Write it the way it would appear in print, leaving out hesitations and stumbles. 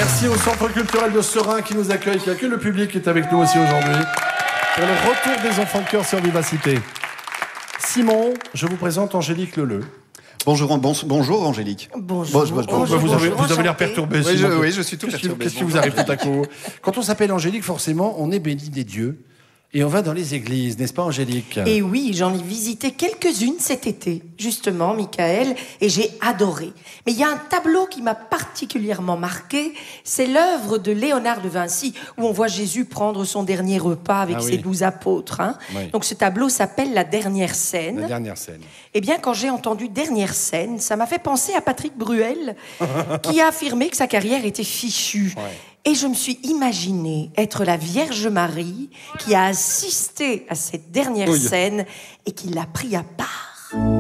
Merci au Centre culturel de Serein qui nous accueille, qui accueille le public qui est avec nous aussi aujourd'hui pour le retour des enfants de cœur sur Vivacité. Simon, je vous présente Angélique Leleu. Bonjour Angélique. Bonjour. Vous avez l'air perturbé. Oui, Simon. je suis tout perturbé. Qu'est-ce qui vous arrive tout à coup? Quand on s'appelle Angélique, forcément, on est béni des dieux. Et on va dans les églises, n'est-ce pas Angélique? Et oui, j'en ai visité quelques-unes cet été, justement, Michael, et j'ai adoré. Mais il y a un tableau qui m'a particulièrement marqué, c'est l'œuvre de Léonard de Vinci, où on voit Jésus prendre son dernier repas avec ses 12 apôtres. Hein. Oui. Donc ce tableau s'appelle La dernière scène. La dernière scène. Eh bien, quand j'ai entendu Dernière scène, ça m'a fait penser à Patrick Bruel, qui a affirmé que sa carrière était fichue. Ouais. Et je me suis imaginé être la Vierge Marie qui a assisté à cette dernière scène et qui l'a pris à part.